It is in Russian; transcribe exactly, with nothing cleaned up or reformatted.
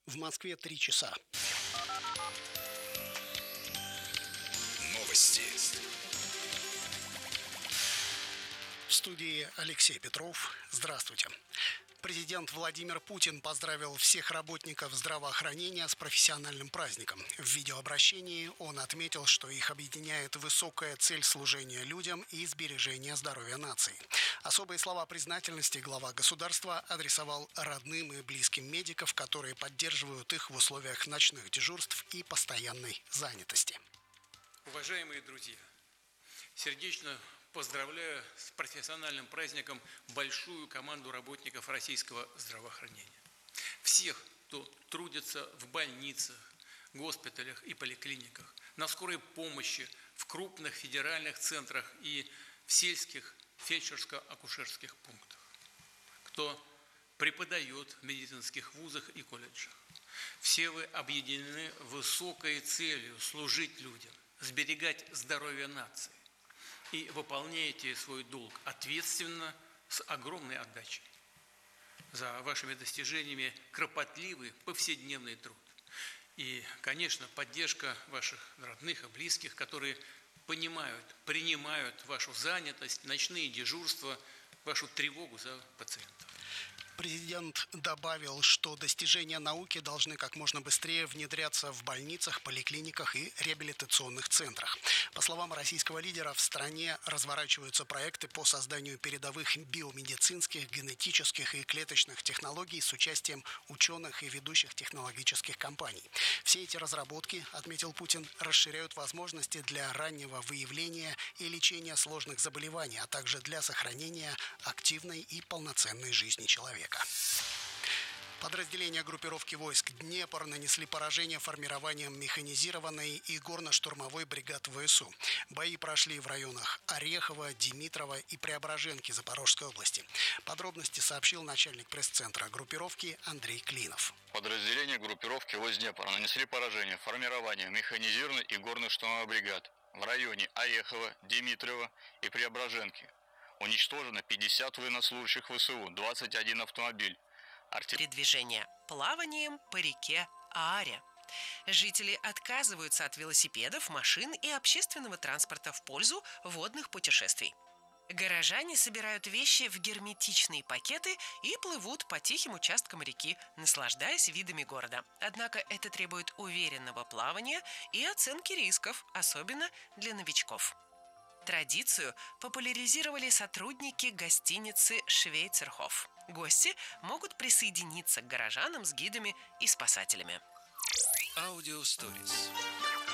В Москве три часа. Новости. В студии Алексей Петров. Здравствуйте. Президент Владимир Путин поздравил всех работников здравоохранения с профессиональным праздником. В видеообращении он отметил, что их объединяет высокая цель служения людям и сбережения здоровья нации. Особые слова признательности глава государства адресовал родным и близким медиков, которые поддерживают их в условиях ночных дежурств и постоянной занятости. Уважаемые друзья, сердечно поздравляю с профессиональным праздником большую команду работников российского здравоохранения. Всех, кто трудится в больницах, госпиталях и поликлиниках, на скорой помощи, в крупных федеральных центрах и в сельских фельдшерско-акушерских пунктах, кто преподает в медицинских вузах и колледжах. Все вы объединены высокой целью служить людям, сберегать здоровье нации. И выполняете свой долг ответственно, с огромной отдачей. За вашими достижениями кропотливый повседневный труд. И, конечно, поддержка ваших родных и близких, которые понимают, принимают вашу занятость, ночные дежурства, вашу тревогу за пациентов. Президент добавил, что достижения науки должны как можно быстрее внедряться в больницах, поликлиниках и реабилитационных центрах. По словам российского лидера, в стране разворачиваются проекты по созданию передовых биомедицинских, генетических и клеточных технологий с участием ученых и ведущих технологических компаний. Все эти разработки, отметил Путин, расширяют возможности для раннего выявления и лечения сложных заболеваний, а также для сохранения активной и полноценной жизни человека. Подразделения группировки войск «Днепр» нанесли поражение формированием механизированной и горно-штурмовой бригад ВСУ. Бои прошли в районах Орехова, Димитрова и Преображенки Запорожской области. Подробности сообщил начальник пресс-центра группировки Андрей Клинов. Подразделения группировки войск «Днепр» нанесли поражение формированию механизированной и горно-штурмовой бригад в районе Орехова, Димитрова и Преображенки. Уничтожено пятьдесят военнослужащих ВСУ, двадцать один автомобиль. Передвижение плаванием по реке Ааре. Жители отказываются от велосипедов, машин и общественного транспорта в пользу водных путешествий. Горожане собирают вещи в герметичные пакеты и плывут по тихим участкам реки, наслаждаясь видами города. Однако это требует уверенного плавания и оценки рисков, особенно для новичков. Традицию популяризировали сотрудники гостиницы «Швейцерхоф». Гости могут присоединиться к горожанам с гидами и спасателями. Аудиосторис.